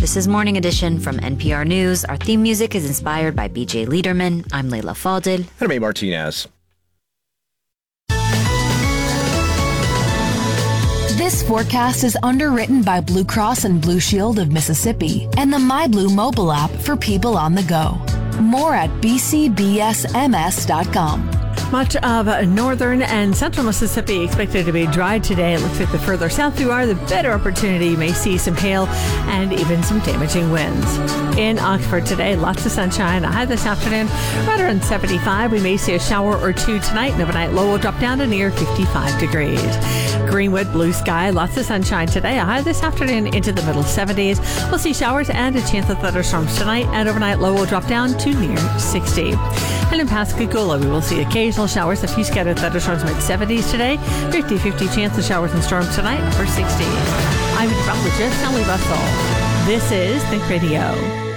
This is Morning Edition from NPR News. Our theme music is inspired by BJ Liederman. I'm Leila Fadel. And I'm A. Martinez. This forecast is underwritten by Blue Cross and Blue Shield of Mississippi and the MyBlue mobile app for people on the go. More at bcbsms.com. Much of northern and central Mississippi expected to be dry today. It looks like the further south you are, the better opportunity. You may see some hail and even some damaging winds. In Oxford today, lots of sunshine. A high this afternoon, right around 75. We may see a shower or two tonight. And overnight low will drop down to near 55 degrees. Greenwood, blue sky, lots of sunshine today. A high this afternoon into the middle 70s. We'll see showers and a chance of thunderstorms tonight. And overnight low will drop down to near 60. And in Pascagoula, we will see occasional showers, a few scattered thunderstorms mid-70s today. 50-50 chance of showers and storms tonight for 60. I'm meteorologist Sally Russell. This is Think Radio.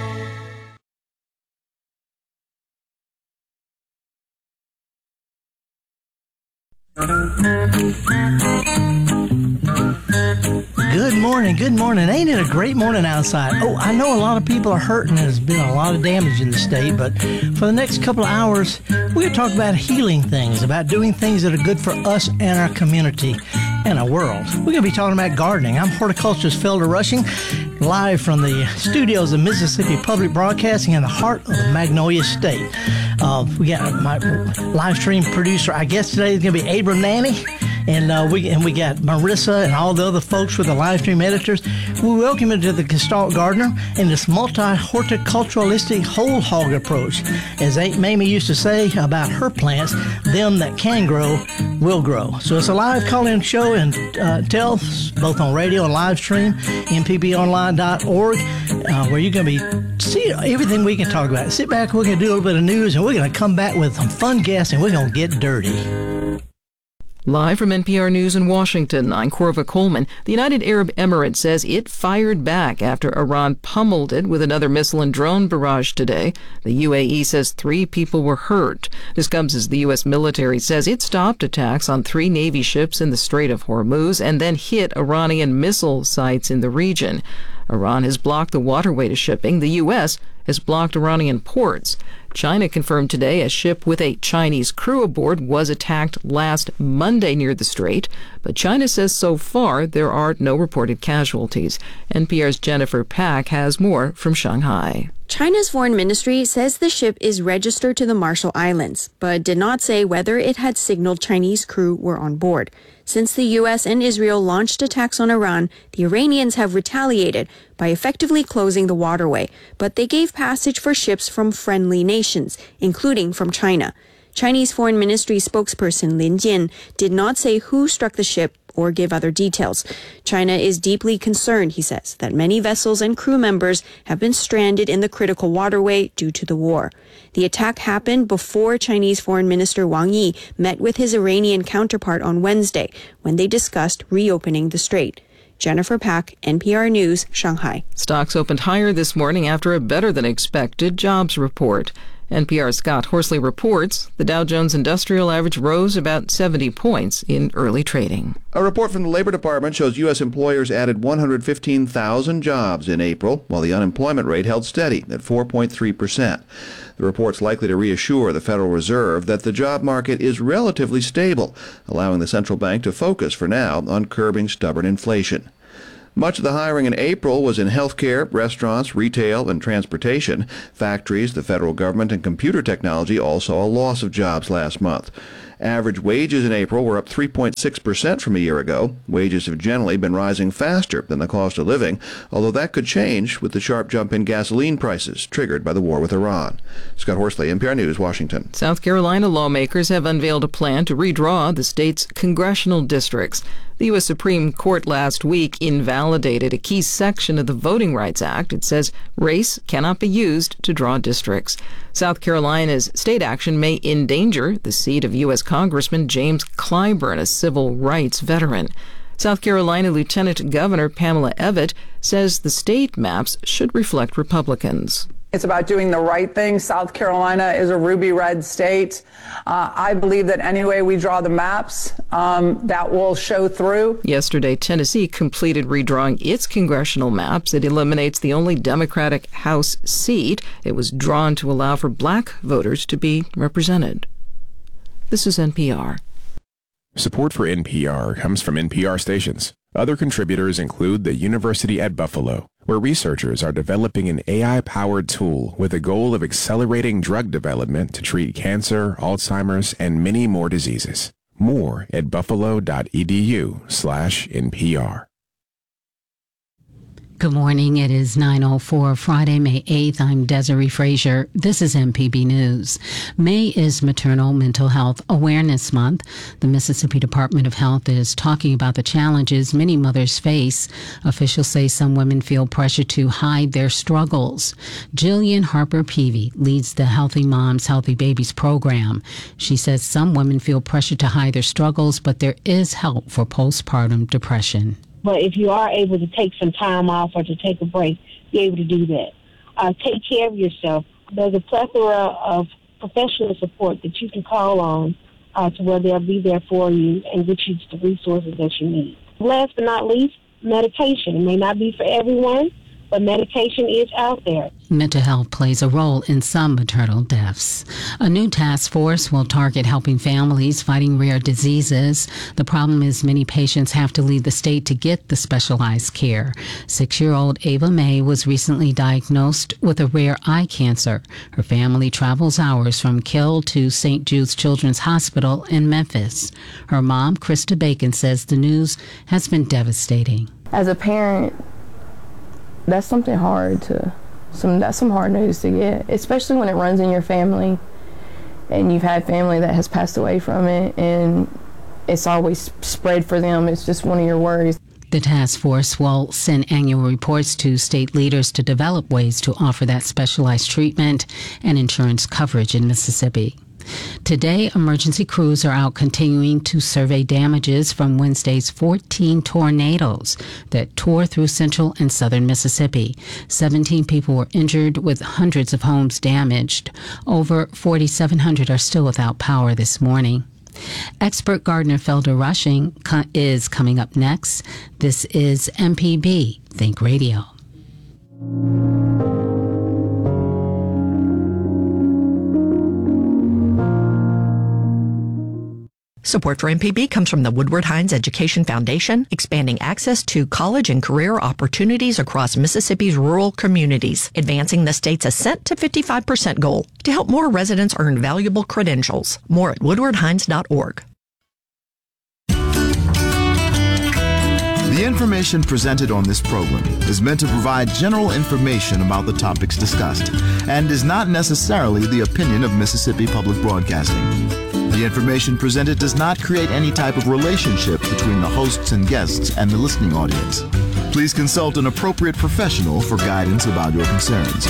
Good morning. Ain't it a great morning outside? Oh, I know a lot of people are hurting. There's been a lot of damage in the state, but for the next couple of hours, we're going to talk about healing things, about doing things that are good for us and our community and our world. We're going to be talking about gardening. I'm horticulturist Felder Rushing, live from the studios of Mississippi Public Broadcasting in the heart of the Magnolia State. We got my live stream producer, I guess today is going to be Abram Nanny. And we got Marissa and all the other folks with the live stream editors. We welcome you to the Gestalt Gardener and this multi-horticulturalistic whole hog approach. As Aunt Mamie used to say about her plants, them that can grow will grow. So it's a live call-in show and tell, both on radio and live stream, mpbonline.org, where you're going to be see everything we can talk about. Sit back, we're going to do a little bit of news, and we're going to come back with some fun guests, and we're going to get dirty. Live from NPR News in Washington, I'm Corva Coleman. The United Arab Emirates says it fired back after Iran pummeled it with another missile and drone barrage today. The UAE says 3 people were hurt. This comes as the U.S. military says it stopped attacks on 3 Navy ships in the Strait of Hormuz and then hit Iranian missile sites in the region. Iran has blocked the waterway to shipping. The U.S. has blocked Iranian ports. China confirmed today a ship with a Chinese crew aboard was attacked last Monday near the strait, but China says so far there are no reported casualties. NPR's Jennifer Pack has more from Shanghai. China's foreign ministry says the ship is registered to the Marshall Islands, but did not say whether it had signaled Chinese crew were on board. Since the U.S. and Israel launched attacks on Iran, the Iranians have retaliated by effectively closing the waterway, but they gave passage for ships from friendly nations, including from China. Chinese Foreign Ministry spokesperson Lin Jian did not say who struck the ship or give other details. China is deeply concerned, he says, that many vessels and crew members have been stranded in the critical waterway due to the war. The attack happened before Chinese Foreign Minister Wang Yi met with his Iranian counterpart on Wednesday when they discussed reopening the strait. Jennifer Pack, NPR News, Shanghai. Stocks opened higher this morning after a better-than-expected jobs report. NPR's Scott Horsley reports the Dow Jones Industrial Average rose about 70 points in early trading. A report from the Labor Department shows U.S. employers added 115,000 jobs in April, while the unemployment rate held steady at 4.3%. The report's likely to reassure the Federal Reserve that the job market is relatively stable, allowing the central bank to focus for now on curbing stubborn inflation. Much of the hiring in April was in healthcare, restaurants, retail, and transportation. Factories, the federal government, and computer technology all saw a loss of jobs last month. Average wages in April were up 3.6% from a year ago. Wages have generally been rising faster than the cost of living, although that could change with the sharp jump in gasoline prices triggered by the war with Iran. Scott Horsley, NPR News, Washington. South Carolina lawmakers have unveiled a plan to redraw the state's congressional districts. The U.S. Supreme Court last week invalidated a key section of the Voting Rights Act. It says race cannot be used to draw districts. South Carolina's state action may endanger the seat of U.S. Congressman James Clyburn, a civil rights veteran. South Carolina Lieutenant Governor Pamela Evette says the state maps should reflect Republicans. It's about doing the right thing. South Carolina is a ruby red state. I believe that any way we draw the maps, that will show through. Yesterday, Tennessee completed redrawing its congressional maps. It eliminates the only Democratic House seat. It was drawn to allow for black voters to be represented. This is NPR. Support for NPR comes from NPR stations. Other contributors include the University at Buffalo, where researchers are developing an AI-powered tool with the goal of accelerating drug development to treat cancer, Alzheimer's, and many more diseases. More at buffalo.edu/NPR. Good morning. It is 9:04, Friday, May 8th. I'm Desiree Frazier. This is MPB News. May is Maternal Mental Health Awareness Month. The Mississippi Department of Health is talking about the challenges many mothers face. Officials say some women feel pressure to hide their struggles. Jillian Harper Peavy leads the Healthy Moms, Healthy Babies program. She says some women feel pressure to hide their struggles, but there is help for postpartum depression. But if you are able to take some time off or to take a break, be able to do that. Take care of yourself. There's a plethora of professional support that you can call on to where they'll be there for you and get you the resources that you need. Last but not least, medication. It may not be for everyone, but medication is out there. Mental health plays a role in some maternal deaths. A new task force will target helping families fighting rare diseases. The problem is many patients have to leave the state to get the specialized care. 6-year-old Ava May was recently diagnosed with a rare eye cancer. Her family travels hours from Kill to St. Jude's Children's Hospital in Memphis. Her mom, Krista Bacon, says the news has been devastating. As a parent, that's something hard that's some hard news to get, especially when it runs in your family and you've had family that has passed away from it and it's always spread for them. It's just one of your worries. The task force will send annual reports to state leaders to develop ways to offer that specialized treatment and insurance coverage in Mississippi. Today, emergency crews are out continuing to survey damages from Wednesday's 14 tornadoes that tore through central and southern Mississippi. 17 people were injured with hundreds of homes damaged. Over 4,700 are still without power this morning. Expert gardener Felder Rushing is coming up next. This is MPB Think Radio. Support for MPB comes from the Woodward Hines Education Foundation, expanding access to college and career opportunities across Mississippi's rural communities, advancing the state's ascent to 55% goal to help more residents earn valuable credentials. More at woodwardhines.org. The information presented on this program is meant to provide general information about the topics discussed and is not necessarily the opinion of Mississippi Public Broadcasting. The information presented does not create any type of relationship between the hosts and guests and the listening audience. Please consult an appropriate professional for guidance about your concerns.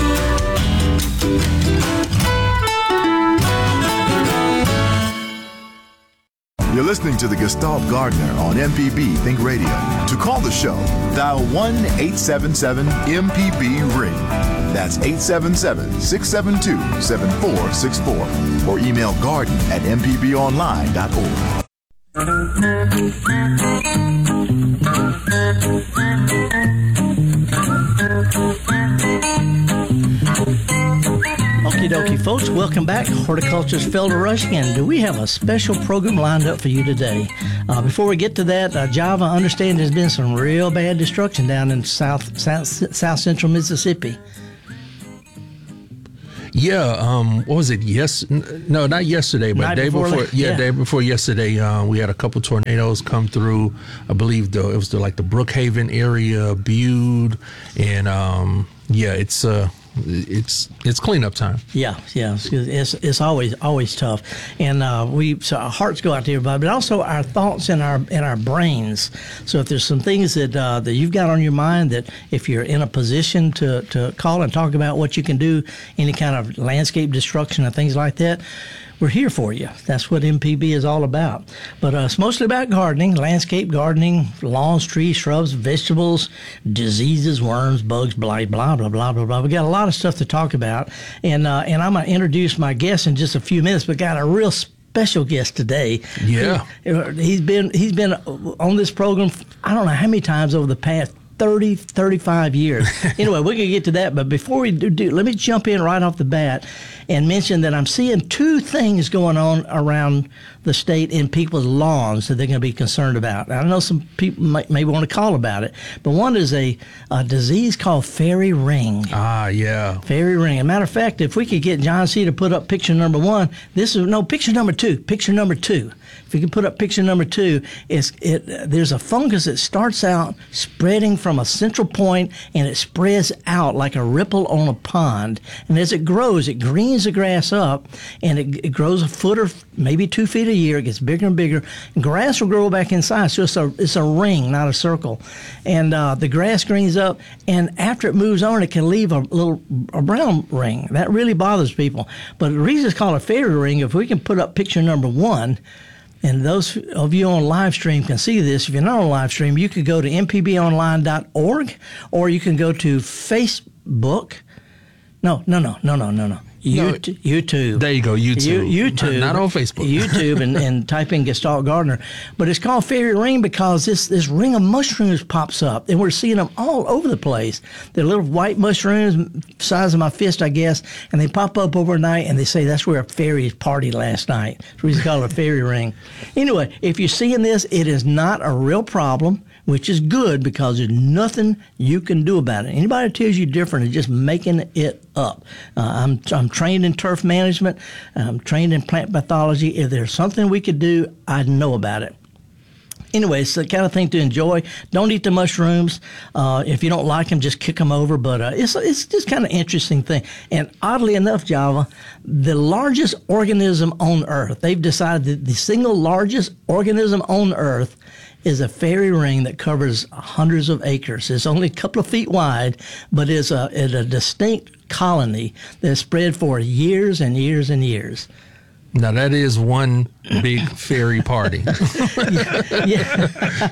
You're listening to the Gestalt Gardener on MPB Think Radio. To call the show, dial 1-877-MPB-RING. That's 877-672-7464. Or email garden@mpbonline.org. Okie dokie, folks. Welcome back. Horticulturist Felder Rushing, and do we have a special program lined up for you today? Before we get to that, Java, I understand there's been some real bad destruction down in south central Mississippi. Yeah, what was it? No, not yesterday, but day before. Day before yesterday, we had a couple tornadoes come through. I believe it was the Brookhaven area, Bude, and it's cleanup time. Yeah, it's always tough, and so our hearts go out to everybody, but also our thoughts and our brains. So if there's some things that you've got on your mind, that if you're in a position to call and talk about what you can do, any kind of landscape destruction and things like that, we're here for you. That's what MPB is all about. But it's mostly about gardening, landscape gardening, lawns, trees, shrubs, vegetables, diseases, worms, bugs, blah, blah, blah, blah, blah, blah. We got a lot of stuff to talk about. And I'm going to introduce my guest in just a few minutes, but got a real special guest today. Yeah. He's been on this program, I don't know how many times over the past 30, 35 years. Anyway, we're going to get to that. But before we do, let me jump in right off the bat and mention that I'm seeing two things going on around the state in people's lawns that they're going to be concerned about. I know some people may want to call about it, but one is a disease called fairy ring. Ah, yeah. Fairy ring. As a matter of fact, if we could get John C. to put up picture number one, picture number two. Picture number two. If you can put up picture number two, there's a fungus that starts out spreading from a central point, and it spreads out like a ripple on a pond. And as it grows, it greens the grass up, and it grows a foot or maybe 2 feet a year. It gets bigger and bigger. And grass will grow back inside, so it's a ring, not a circle. And the grass greens up, and after it moves on, it can leave a brown ring. That really bothers people. But the reason it's called a fairy ring, if we can put up picture number one, and those of you on live stream can see this. If you're not on live stream, you could go to mpbonline.org, or you can go to Facebook. No. YouTube. There you go, YouTube. YouTube. Not on Facebook. YouTube and type in Gestalt Gardener. But it's called fairy ring because this ring of mushrooms pops up, and we're seeing them all over the place. They're little white mushrooms, size of my fist, I guess, and they pop up overnight, and they say that's where a fairy partied last night. So we call it a fairy ring. Anyway, if you're seeing this, it is not a real problem, which is good because there's nothing you can do about it. Anybody that tells you different is just making it up. I'm trained in turf management. I'm trained in plant pathology. If there's something we could do, I'd know about it. Anyway, it's the kind of thing to enjoy. Don't eat the mushrooms. If you don't like them, just kick them over. But it's just kind of interesting thing. And oddly enough, Java, the largest organism on Earth, they've decided that the single largest organism on Earth is a fairy ring that covers hundreds of acres. It's only a couple of feet wide, but it's a distinct colony that's spread for years and years and years. Now, that is one big fairy party. Yeah.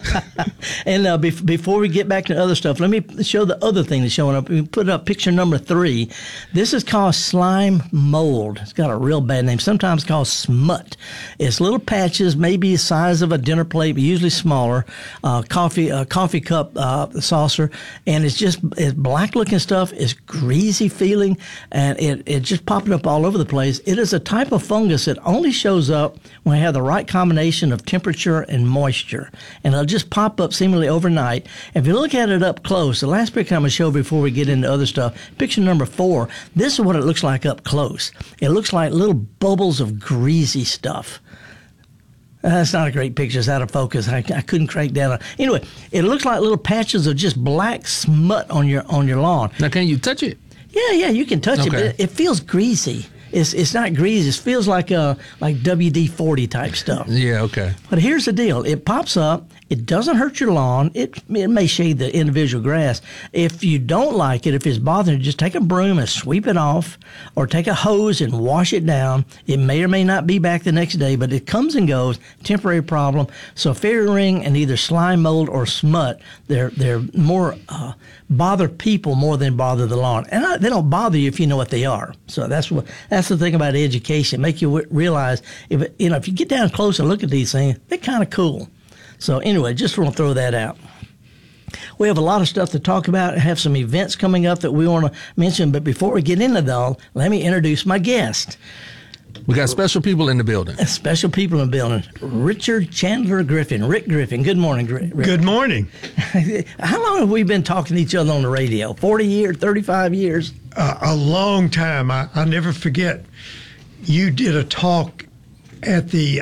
And before we get back to other stuff, let me show the other thing that's showing up. We put up picture number 3. This is called slime mold. It's got a real bad name, sometimes called smut. It's little patches, maybe the size of a dinner plate, but usually smaller, coffee cup saucer, and it's black-looking stuff. It's greasy feeling, and it just popping up all over the place. It is a type of fungus that only shows up when we have the right combination of temperature and moisture. And it'll just pop up seemingly overnight. If you look at it up close, the last picture I'm going to show before we get into other stuff, picture number 4, this is what it looks like up close. It looks like little bubbles of greasy stuff. That's not a great picture. It's out of focus. I couldn't crank down. Anyway, it looks like little patches of just black smut on your lawn. Now, can you touch it? Yeah, you can touch it, but it feels greasy. It's not greasy. It feels like WD-40 type stuff. Yeah, okay. But here's the deal. It pops up. It doesn't hurt your lawn. It may shade the individual grass. If you don't like it, if it's bothering you, just take a broom and sweep it off, or take a hose and wash it down. It may or may not be back the next day, but it comes and goes. Temporary problem. So fairy ring and either slime mold or smut, they're more bother people more than bother the lawn. And they don't bother you if you know what they are. So that's the thing about education. Make you realize if you get down close and look at these things, they're kind of cool. So anyway, just want to throw that out. We have a lot of stuff to talk about. I have some events coming up that we want to mention. But before we get into that, let me introduce my guest. We got special people in the building. Special people in the building. Richard Chandler Griffin. Rick Griffin. Good morning, Rick. Good morning. How long have we been talking to each other on the radio? 40 years, 35 years? A long time. I never forget. You did a talk at the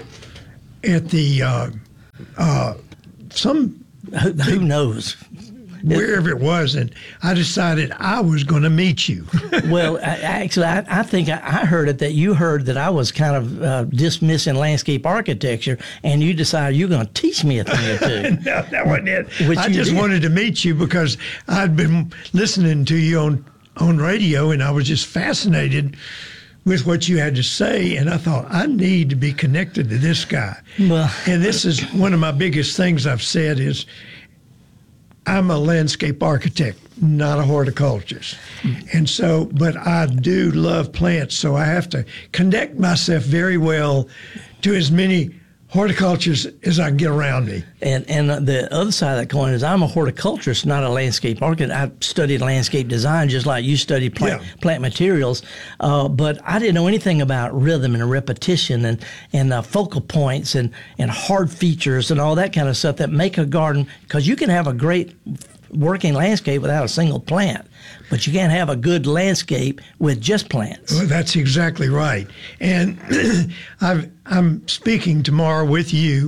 who knows? Wherever it was, and I decided I was going to meet you. Well, actually, I think I heard it that you heard that I was kind of dismissing landscape architecture, and you decided you're going to teach me a thing or two. No, that wasn't it. I just wanted to meet you because I'd been listening to you on radio, and I was just fascinated with what you had to say, and I thought, I need to be connected to this guy. Well, and this is one of my biggest things I've said is, I'm a landscape architect, not a horticulturist. And so, but I do love plants, so I have to connect myself very well to as many horticulturists as I can get around me. And the other side of that coin is I'm a horticulturist, not a landscape architect. I studied landscape design just like you studied plant materials, but I didn't know anything about rhythm and repetition and focal points and hard features and all that kind of stuff that make a garden, because you can have a great working landscape without a single plant, but you can't have a good landscape with just plants. Well, that's exactly right. And I'm speaking tomorrow with you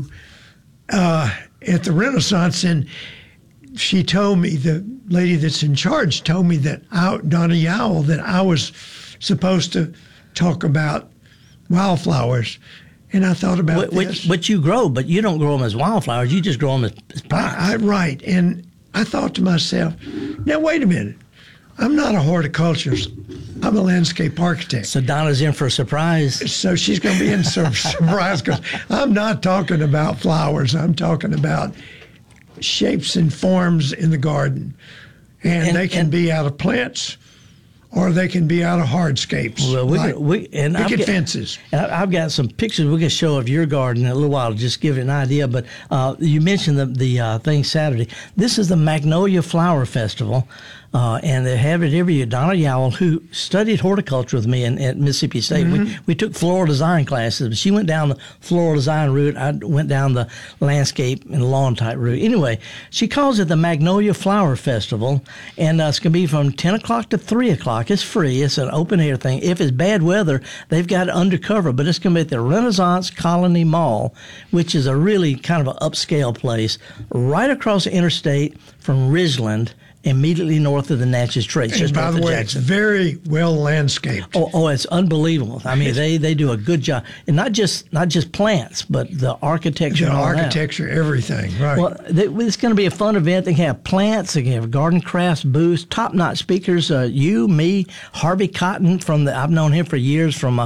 at the Renaissance, and she told me, the lady that's in charge told me that Donna Yowell, that I was supposed to talk about wildflowers. And I thought about this. Which you grow, but you don't grow them as wildflowers. You just grow them as plants. Right. And I thought to myself, now, wait a minute. I'm not a horticulturist. I'm a landscape architect. So Donna's in for a surprise. So she's going to be in for a surprise, because I'm not talking about flowers. I'm talking about shapes and forms in the garden. And they can be out of plants, or they can be out of hardscapes. Well, picket fences. I've got some pictures we can show of your garden in a little while to just give you an idea. But you mentioned the thing Saturday. This is the Magnolia Flower Festival. And they have it every year. Donna Yowell, who studied horticulture with me at Mississippi State, we took floral design classes. She went down the floral design route. I went down the landscape and lawn type route. Anyway, she calls it the Magnolia Flower Festival, and it's going to be from 10 o'clock to 3 o'clock. It's free. It's an open air thing. If it's bad weather, they've got it undercover, but it's going to be at the Renaissance Colony Mall, which is a really kind of an upscale place right across the interstate from Ridgeland, immediately north of the Natchez Trace. And by the way, it's very well landscaped. Oh, it's unbelievable. I mean, they do a good job, and not just plants, but the architecture. The architecture, everything, right? Well, it's going to be a fun event. They can have plants. They can have garden crafts booths, top-notch speakers. You, me, Harvey Cotton I've known him for years from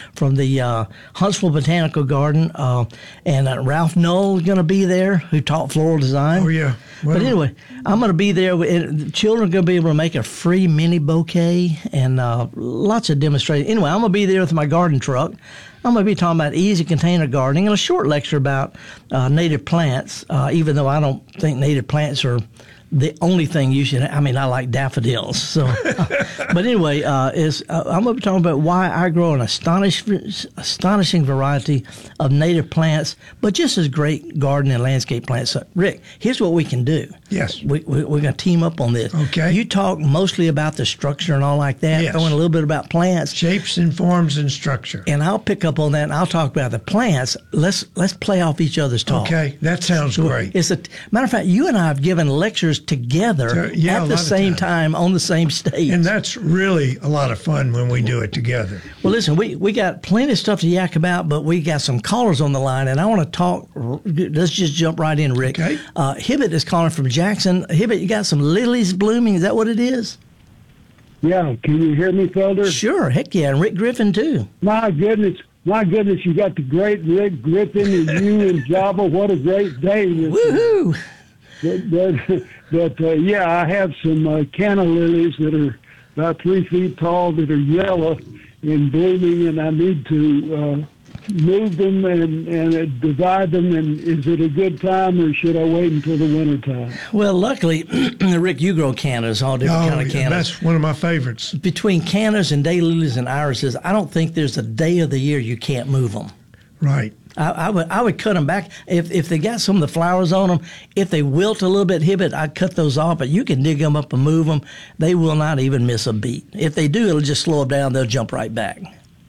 the Huntsville Botanical Garden, and Ralph Knoll is going to be there, who taught floral design. Oh yeah. But anyway, I'm going to be there. The children are going to be able to make a free mini bouquet and lots of demonstrating. Anyway, I'm going to be there with my garden truck. I'm going to be talking about easy container gardening and a short lecture about native plants, even though I don't think native plants are the only thing you should. I mean, I like daffodils. So, but anyway, I'm going to be talking about why I grow an astonishing variety of native plants, but just as great garden and landscape plants. So, Rick, here's what we can do. Yes, we're going to team up on this. Okay. You talk mostly about the structure and all like that. Yes. Throwing a little bit about plants, shapes and forms and structure. And I'll pick up on that, and I'll talk about the plants. Let's play off each other's talk. Okay, that sounds great. It's matter of fact, you and I have given lectures together at the same time on the same stage. And that's really a lot of fun when we do it together. Well, listen, we got plenty of stuff to yak about, but we got some callers on the line, and I want to talk. Let's just jump right in, Rick. Okay. Hibbett is calling from Jackson. Hibbett, you got some lilies blooming. Is that what it is? Yeah. Can you hear me, Felder? Sure. Heck yeah. And Rick Griffin, too. My goodness, you got the great Rick Griffin and you and Java. What a great day. Woohoo! But yeah, I have some canna lilies that are about 3 feet tall that are yellow and blooming, and I need to move them and divide them. And is it a good time, or should I wait until the winter time? Well, luckily, Rick, you grow cannas, all different kind of cannas. That's one of my favorites. Between cannas and daylilies and irises, I don't think there's a day of the year you can't move them. Right. I would cut them back if they got some of the flowers on them. If they wilt a little bit, Hibbett, I'd cut those off. But you can dig them up and move them; they will not even miss a beat. If they do, it'll just slow them down. They'll jump right back.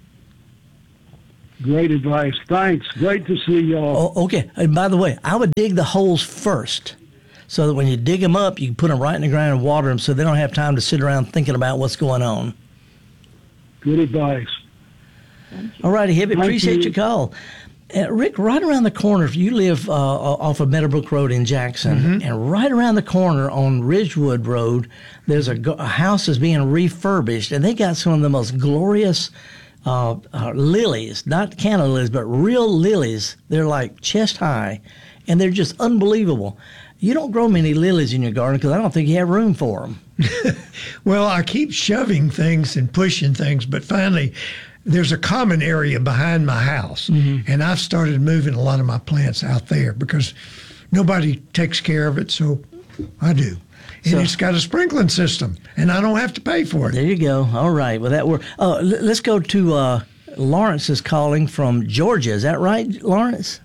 Great advice. Thanks. Great to see y'all. Oh, okay. And by the way, I would dig the holes first, so that when you dig them up, you can put them right in the ground and water them, so they don't have time to sit around thinking about what's going on. Good advice. All righty, Hibbett. Appreciate your call. Rick, right around the corner, if you live off of Meadowbrook Road in Jackson, and right around the corner on Ridgewood Road, there's a house that's being refurbished, and they got some of the most glorious lilies, not canna lilies, but real lilies. They're like chest high, and they're just unbelievable. You don't grow many lilies in your garden because I don't think you have room for them. Well, I keep shoving things and pushing things, but finally there's a common area behind my house, and I've started moving a lot of my plants out there because nobody takes care of it, so I do. And it's got a sprinkling system, and I don't have to pay for it. There you go. All right. Well, that let's go to Lawrence is calling from Georgia. Is that right, Lawrence?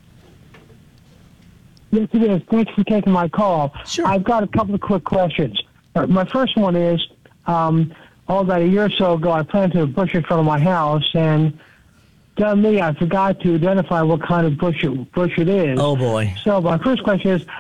Yes, it is. Thanks for taking my call. Sure. I've got a couple of quick questions. My first one is, about a year or so ago, I planted a bush in front of my house, and dumb me, I forgot to identify what kind of bush it is. Oh, boy. So my first question is,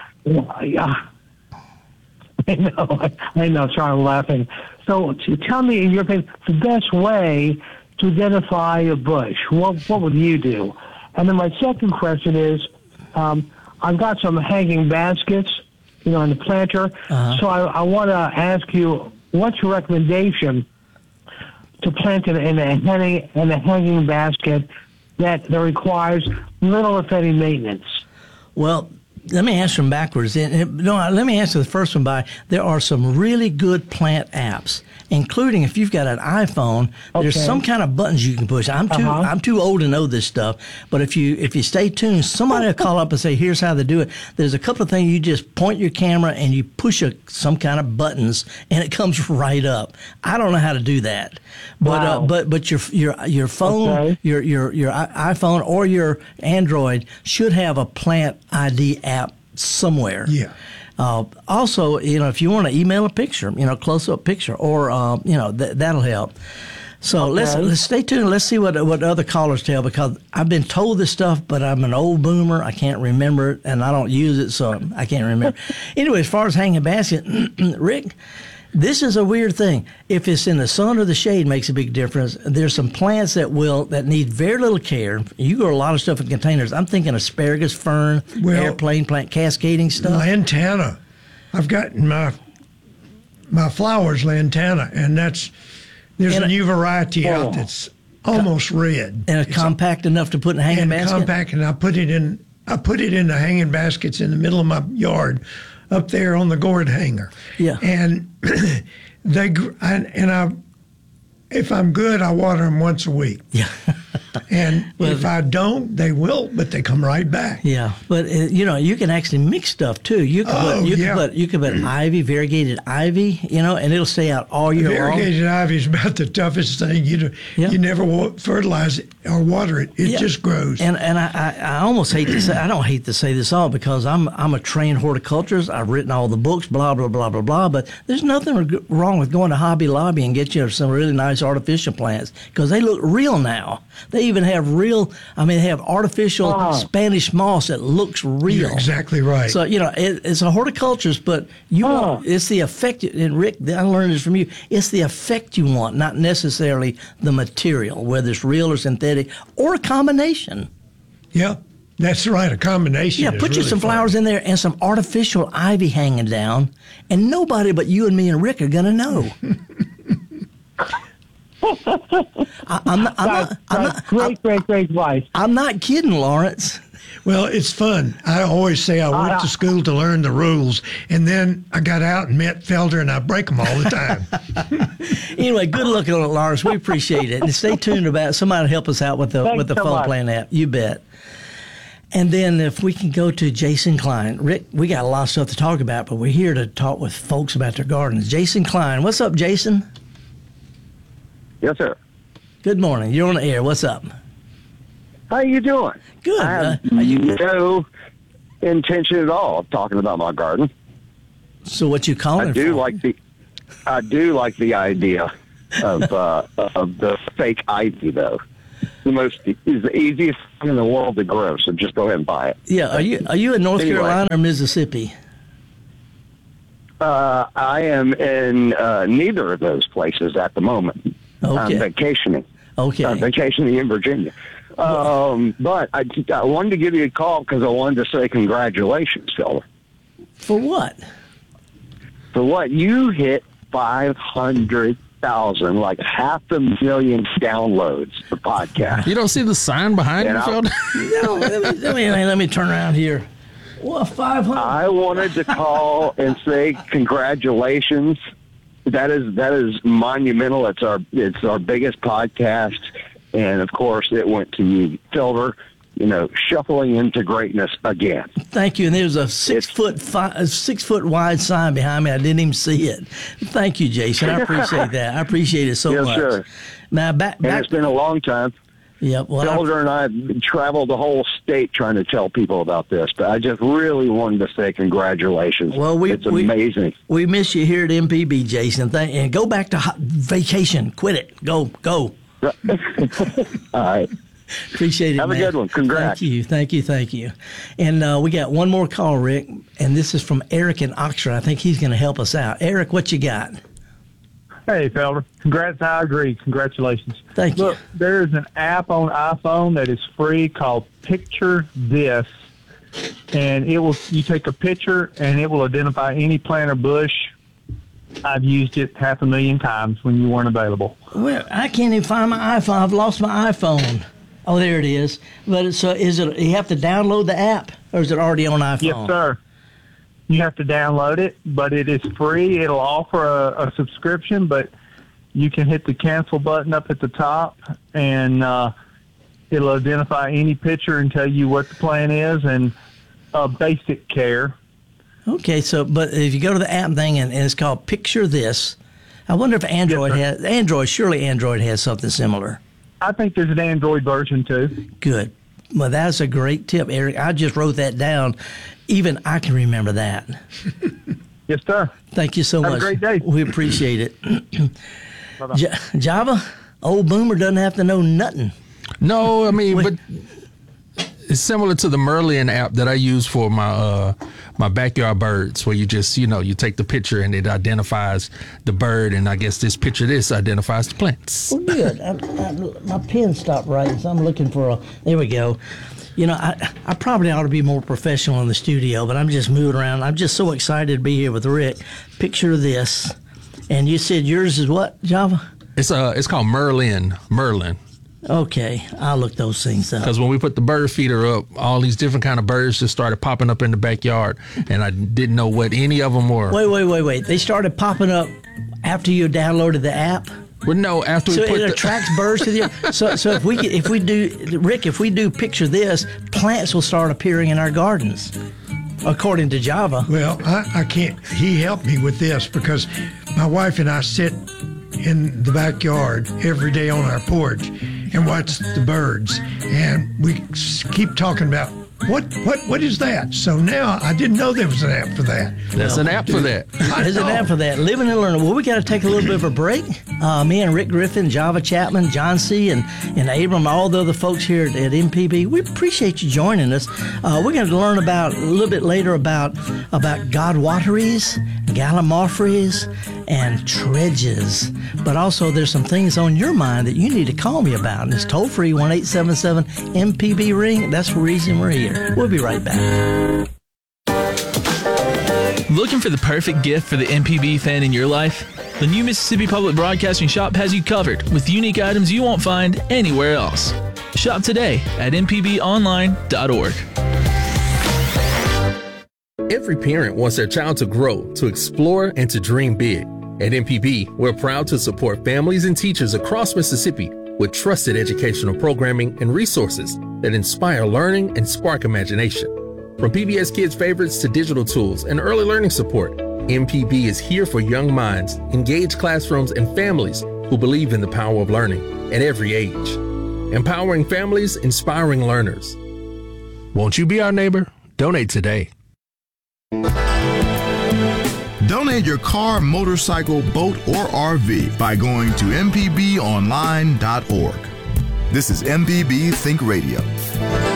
I know, sorry, I'm laughing. So tell me, in your opinion, the best way to identify a bush. What would you do? And then my second question is, I've got some hanging baskets, in the planter. So I want to ask you, what's your recommendation to plant in a hanging basket that requires little, if any, maintenance? Well, let me answer them backwards. Let me answer the first one there are some really good plant apps, including if you've got an iPhone, there's some kind of buttons you can push. I'm too old to know this stuff, but if you stay tuned, somebody will call up and say, here's how they do it. There's a couple of things. You just point your camera and you push some kind of buttons and it comes right up. I don't know how to do that. But but your phone, your iPhone or your Android should have a plant ID app somewhere. Yeah. Also, if you want to email a picture, close-up picture, or that'll help. So let's stay tuned. Let's see what other callers tell, because I've been told this stuff, but I'm an old boomer. I can't remember it, and I don't use it, so I can't remember. Anyway, as far as hanging basket, Rick, this is a weird thing. If it's in the sun or the shade, makes a big difference. There's some plants that need very little care. You grow a lot of stuff in containers. I'm thinking asparagus, fern, airplane plant, cascading stuff. Lantana. I've got my flowers lantana, and there's a new variety out that's almost red. And it's compact enough to put in a hanging basket? Compact, and I put it in the hanging baskets in the middle of my yard, up there on the gourd hanger. Yeah. And if I'm good, I water them once a week. Yeah. And if I don't, they wilt, but they come right back. Yeah, but you can actually mix stuff too. You can put ivy, variegated ivy, and it'll stay out all year long. Variegated ivy is about the toughest thing. You never fertilize it or water it; it just grows. And I almost hate to say, I don't hate to say this all, because I'm a trained horticulturist. I've written all the books, blah blah blah blah blah. But there's nothing wrong with going to Hobby Lobby and get you some really nice artificial plants, because they look real now. They even have they have artificial Spanish moss that looks real. You're exactly right. So, it's a horticulturist, but it's the effect, and Rick, I learned this from you, it's the effect you want, not necessarily the material, whether it's real or synthetic, or a combination. Yeah, that's right, a combination. Yeah, put you some flowers in there and some artificial ivy hanging down, and nobody but you and me and Rick are going to know. Great advice. I'm not kidding, Lawrence. Well, it's fun. I always say I went to school to learn the rules, and then I got out and met Felder, and I break them all the time. Anyway, good looking on it, Lawrence. We appreciate it. And stay tuned about it. Somebody help us out with the phone plan app. You bet. And then if we can go to Jason Klein. Rick, we got a lot of stuff to talk about, but we're here to talk with folks about their gardens. Jason Klein. What's up, Jason? Yes, sir. Good morning. You're on the air. What's up? How you doing? Good. I have no intention at all of talking about my garden. So what you calling I do like the idea of the fake ivy, though. Is the easiest thing in the world to grow. So just go ahead and buy it. Yeah. Are you in North Carolina or Mississippi? I am in neither of those places at the moment. Okay. I'm vacationing. Okay. I'm vacationing in Virginia. But I wanted to give you a call because I wanted to say congratulations, fella. For what? For what? You hit 500 500,000, like 500,000 downloads for podcast. You don't see the sign behind you, Felder? No, let me turn around here. Well, 500. I wanted to call and say congratulations. That is monumental. It's our biggest podcast, and of course, it went to you, Felder. Shuffling into greatness again. Thank you. And there's a 6 foot wide sign behind me. I didn't even see it. Thank you, Jason. I appreciate that. I appreciate it so much. Yes, sir. Now, back. It's been a long time. Yep. Well, Felder and I have traveled the whole state trying to tell people about this, but I just really wanted to say congratulations. Well, it's amazing. We miss you here at MPB, Jason. And go back to vacation. Quit it. Go. All right. Appreciate it. Have man. a good one. Congrats. Thank you. And we got one more call, Rick, and this is from Eric in Oxford. I think he's going to help us out. Eric, what you got? Hey, Felder. Congrats. I agree. Congratulations. Thank you. Look, there's an app on iPhone that is free called Picture This, and you take a picture and it will identify any plant or bush. I've used it 500,000 times when you weren't available. Well, I can't even find my iPhone. I've lost my iPhone. Oh, there it is. But is it? You have to download the app, or is it already on iPhone? Yes, sir. You have to download it, but it is free. It'll offer a subscription, but you can hit the cancel button up at the top, and it'll identify any picture and tell you what the plan is and basic care. Okay, but if you go to the app thing and it's called Picture This, I wonder if Android surely Android has something similar. I think there's an Android version too. Good. Well, that's a great tip, Eric. I just wrote that down. Even I can remember that. Yes, sir. Thank you so much. Have a great day. We appreciate it. Java, old Boomer doesn't have to know nothing. No, I mean, but it's similar to the Merlin app that I use for my my backyard birds, where you just you take the picture and it identifies the bird, and I guess this picture identifies the plants. Well, good. My pen stopped writing, so I'm looking for there we go. I probably ought to be more professional in the studio, but I'm just moving around. I'm just so excited to be here with Rick. Picture this, and you said yours is what, Java? It's called Merlin. Okay, I'll look those things up. Because when we put the bird feeder up, all these different kind of birds just started popping up in the backyard, and I didn't know what any of them were. Wait. They started popping up after you downloaded the app? Well, no, after we put it attracts birds to the so if we do Picture This, plants will start appearing in our gardens, according to Java. Well, I can't. He helped me with this because my wife and I sit in the backyard every day on our porch and watch the birds, and we keep talking about what is that? So now I didn't know there was an app for that. That's an app for that. There's an app for that. Living and learning. Well, we got to take a little bit of a break. Me and Rick Griffin, Java Chapman, John C., and Abram, all the other folks here at MPB, we appreciate you joining us. We're going to learn a little bit later about godwatteries, gallimaufries, and tredges. But also there's some things on your mind that you need to call me about. And it's toll-free, 1-877-MPB-RING. That's the reason we're here. We'll be right back. Looking for the perfect gift for the MPB fan in your life? The new Mississippi Public Broadcasting shop has you covered with unique items you won't find anywhere else. Shop today at mpbonline.org. Every parent wants their child to grow, to explore, and to dream big. At MPB, we're proud to support families and teachers across Mississippi with trusted educational programming and resources that inspire learning and spark imagination. From PBS Kids favorites to digital tools and early learning support, MPB is here for young minds, engaged classrooms, and families who believe in the power of learning at every age. Empowering families, inspiring learners. Won't you be our neighbor? Donate today. Donate your car, motorcycle, boat, or RV by going to mpbonline.org. This is MPB Think Radio.